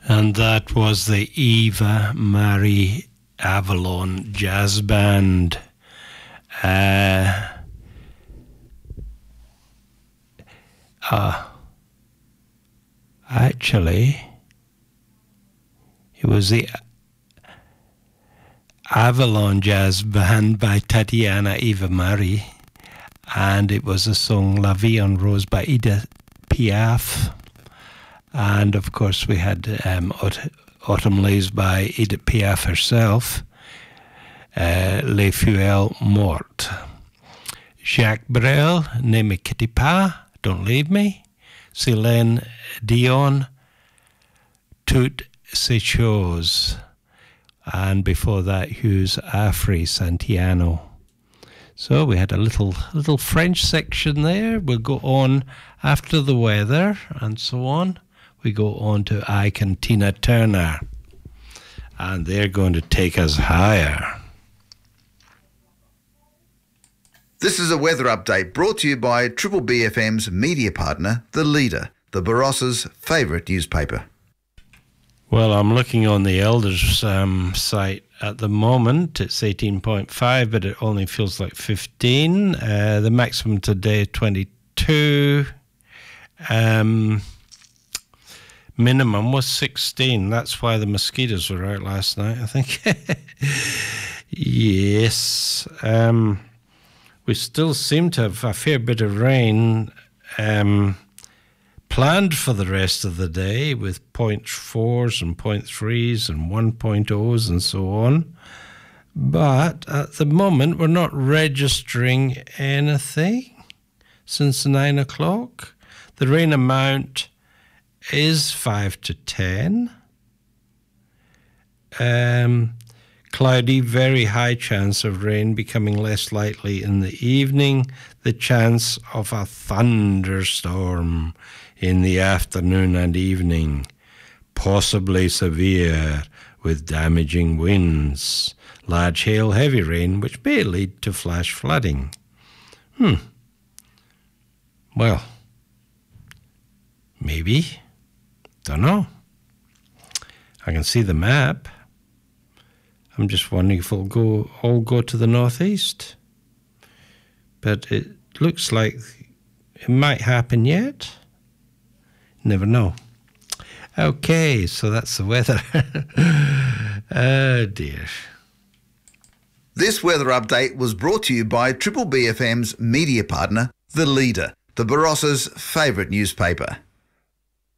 And that was the Eva Marie Avalon Jazz Band. Actually, it was the Avalon Jazz Band by Tatiana Eva Marie, and it was the song La Vie en Rose by Edith Piaf. And of course we had Autumn Leaves by Edith Piaf herself, Les Feuilles Mortes. Jacques Brel, Ne me quitte pas, Don't Leave Me. Céline Dion, Toutes ces choses. And before that, Hughes Afri Santiano. So we had a little French section there. We'll go on after the weather and so on. We go on to Ike and Tina Turner. And they're going to take us higher. This is a weather update brought to you by Triple BFM's media partner, The Leader, the Barossa's favourite newspaper. Well, I'm looking on the Elders site at the moment. It's 18.5, but it only feels like 15. The maximum today, 22. Minimum was 16. That's why the mosquitoes were out last night, I think. Yes. We still seem to have a fair bit of rain planned for the rest of the day, with 0.4s and 0.3s and 1.0s and so on. But at the moment, we're not registering anything since 9 o'clock. The rain amount is 5 to 10. Cloudy, very high chance of rain, becoming less likely in the evening. The chance of a thunderstorm in the afternoon and evening, possibly severe with damaging winds, large hail, heavy rain, which may lead to flash flooding. Well, maybe. Don't know. I can see the map. I'm just wondering if it'll all go to the northeast. But it looks like it might happen yet. Never know. Okay, so that's the weather. Oh, dear. This weather update was brought to you by Triple BFM's media partner, The Leader, the Barossa's favourite newspaper.